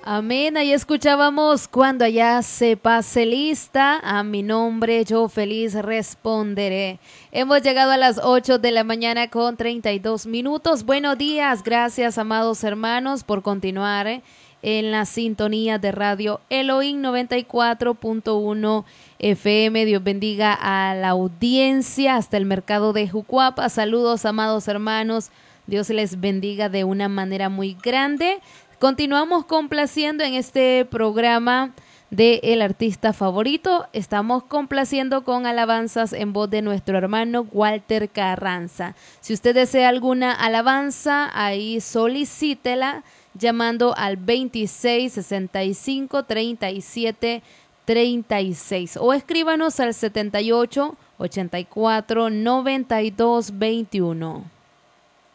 Amén, ahí escuchábamos cuando allá se pase lista, a mi nombre yo feliz responderé. Hemos llegado a las 8 de la mañana con 32 minutos. Buenos días, gracias amados hermanos por continuar en la sintonía de Radio Elohim 94.1 FM. Dios bendiga a la audiencia hasta el mercado de Jucuapa. Saludos amados hermanos, Dios les bendiga de una manera muy grande. Continuamos complaciendo en este programa de El Artista Favorito. Estamos complaciendo con alabanzas en voz de nuestro hermano Walter Carranza. Si usted desea alguna alabanza, ahí solicítela llamando al 26 65 37 36 o escríbanos al 78 84 92 21.